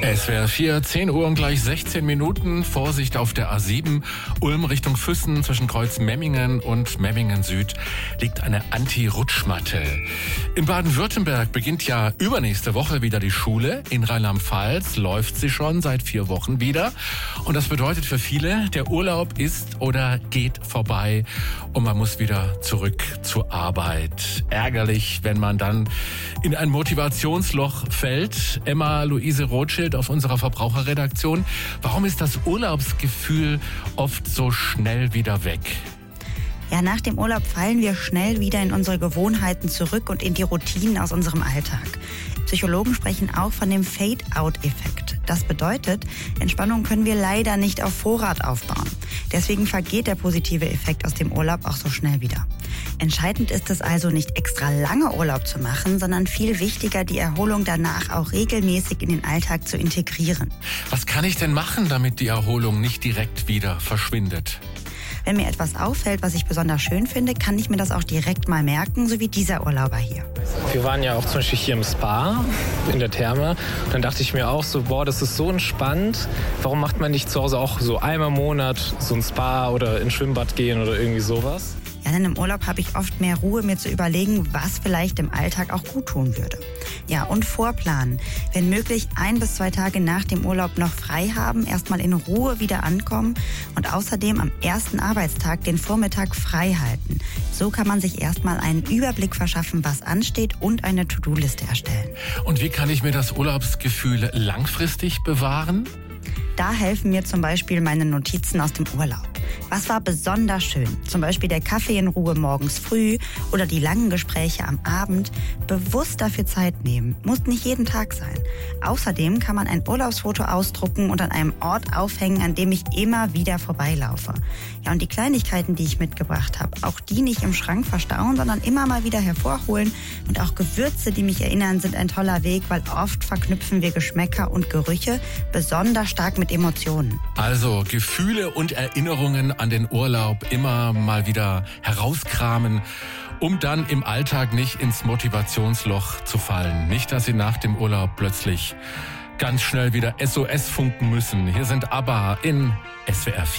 SWR 4, 10 Uhr und gleich 16 Minuten. Vorsicht auf der A7, Ulm Richtung Füssen zwischen Kreuz Memmingen und Memmingen Süd liegt eine Anti-Rutschmatte. In Baden-Württemberg beginnt ja übernächste Woche wieder die Schule. In Rheinland-Pfalz läuft sie schon seit 4 Wochen wieder. Und das bedeutet für viele, der Urlaub ist oder geht vorbei und man muss wieder zurück zur Arbeit. Ärgerlich, wenn man dann in ein Motivationsloch fällt. Emma-Luise Rothschild aus unserer Verbraucherredaktion. Warum ist das Urlaubsgefühl oft so schnell wieder weg? Ja, nach dem Urlaub fallen wir schnell wieder in unsere Gewohnheiten zurück und in die Routinen aus unserem Alltag. Psychologen sprechen auch von dem Fade-out-Effekt. Das bedeutet, Entspannung können wir leider nicht auf Vorrat aufbauen. Deswegen vergeht der positive Effekt aus dem Urlaub auch so schnell wieder. Entscheidend ist es also, nicht extra lange Urlaub zu machen, sondern viel wichtiger, die Erholung danach auch regelmäßig in den Alltag zu integrieren. Was kann ich denn machen, damit die Erholung nicht direkt wieder verschwindet? Wenn mir etwas auffällt, was ich besonders schön finde, kann ich mir das auch direkt mal merken, so wie dieser Urlauber hier. Wir waren ja auch zum Beispiel hier im Spa, in der Therme. Und dann dachte ich mir auch so, das ist so entspannt. Warum macht man nicht zu Hause auch so einmal im Monat so ein Spa oder ins Schwimmbad gehen oder irgendwie sowas? Ja, denn im Urlaub habe ich oft mehr Ruhe, mir zu überlegen, was vielleicht im Alltag auch gut tun würde. Ja, und vorplanen. Wenn möglich 1 bis 2 Tage nach dem Urlaub noch frei haben, erstmal in Ruhe wieder ankommen und außerdem am ersten Arbeitstag den Vormittag frei halten. So kann man sich erstmal einen Überblick verschaffen, was ansteht und eine To-Do-Liste erstellen. Und wie kann ich mir das Urlaubsgefühl langfristig bewahren? Da helfen mir zum Beispiel meine Notizen aus dem Urlaub. Was war besonders schön? Zum Beispiel der Kaffee in Ruhe morgens früh oder die langen Gespräche am Abend. Bewusst dafür Zeit nehmen. Muss nicht jeden Tag sein. Außerdem kann man ein Urlaubsfoto ausdrucken und an einem Ort aufhängen, an dem ich immer wieder vorbeilaufe. Ja, und die Kleinigkeiten, die ich mitgebracht habe, auch die nicht im Schrank verstauen, sondern immer mal wieder hervorholen. Und auch Gewürze, die mich erinnern, sind ein toller Weg, weil oft verknüpfen wir Geschmäcker und Gerüche besonders stark mit Emotionen. Also Gefühle und Erinnerungen an den Urlaub immer mal wieder herauskramen, um dann im Alltag nicht ins Motivationsloch zu fallen. Nicht, dass Sie nach dem Urlaub plötzlich ganz schnell wieder SOS funken müssen. Hier sind ABBA in SWR 4.